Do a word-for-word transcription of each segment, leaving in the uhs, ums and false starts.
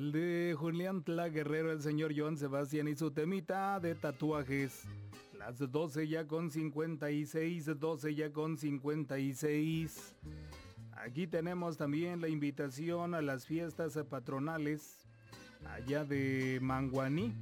El de Julián Tla Guerrero, el señor Joan Sebastián y su temita de tatuajes. Las doce ya con cincuenta y seis, doce ya con cincuenta y seis. Aquí tenemos también la invitación a las fiestas patronales allá de Manguaní.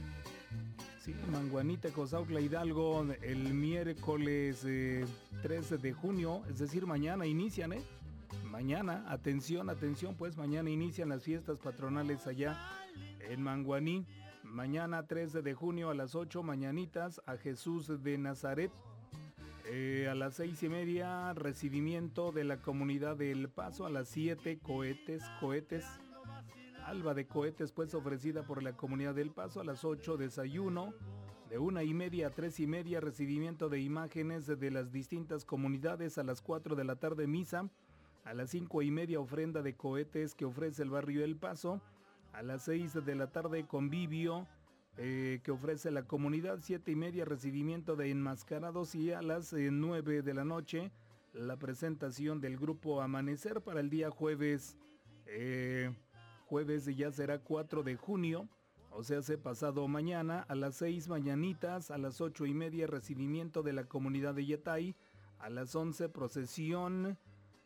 Sí, Manguaní, Tecozautla, Hidalgo, el miércoles eh, trece de junio, es decir, mañana inician, ¿eh? Mañana, atención, atención, pues mañana inician las fiestas patronales allá en Manguaní. Mañana trece de junio a las ocho, mañanitas a Jesús de Nazaret. Eh, a las seis y media, recibimiento de la comunidad de El Paso. A las siete, cohetes, cohetes. Alba de cohetes, pues ofrecida por la comunidad del Paso. A las ocho, desayuno. De una y media a tres y media, recibimiento de imágenes de las distintas comunidades. A las cuatro de la tarde, misa. A las cinco y media, ofrenda de cohetes que ofrece el barrio El Paso. A las seis de la tarde, convivio eh, que ofrece la comunidad. Siete y media, recibimiento de enmascarados. Y a las eh, nueve de la noche, la presentación del grupo Amanecer para el día jueves. Eh, jueves ya será cuatro de junio, o sea, se pasado mañana. A las seis, mañanitas. A las ocho y media, recibimiento de la comunidad de Yetay. A las once, procesión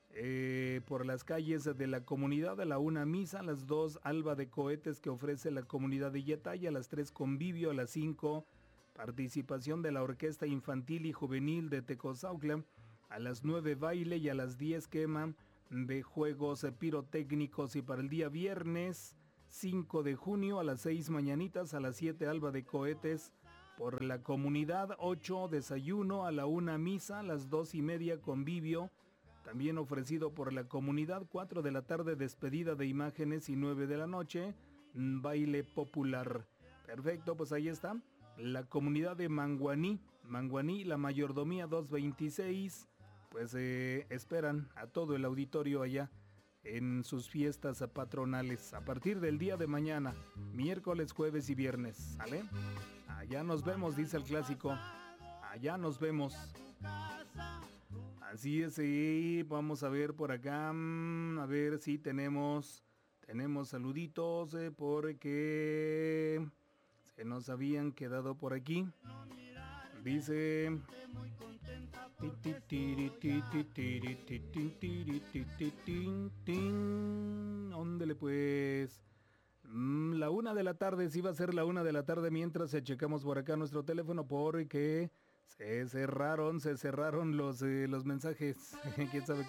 Eh, por las calles de la comunidad. A la una, misa. A las dos, alba de cohetes que ofrece la comunidad de Yetay. A las tres, convivio. A las cinco, participación de la orquesta infantil y juvenil de Tecozautla. A las nueve, baile. Y a las diez, quema de juegos pirotécnicos. Y para el día viernes cinco de junio, a las seis, mañanitas. A las siete, alba de cohetes por la comunidad. ocho, desayuno. A la una, misa. A las dos y media, convivio también ofrecido por la comunidad. Cuatro de la tarde, despedida de imágenes. Y nueve de la noche, baile popular. Perfecto, pues ahí está la comunidad de Manguaní. Manguaní, la mayordomía doscientos veintiséis. Pues eh, esperan a todo el auditorio allá en sus fiestas patronales a partir del día de mañana, miércoles, jueves y viernes. ¿Sale? Allá nos vemos, dice el clásico. Allá nos vemos. Así es, sí, vamos a ver por acá, a ver si tenemos, tenemos saluditos, eh, porque se nos habían quedado por aquí. Dice... Óndele pues... La una de la tarde, sí va a ser la una de la tarde mientras checamos por acá nuestro teléfono porque... Se cerraron, se cerraron los, eh, los mensajes. ¿Quién sabe qué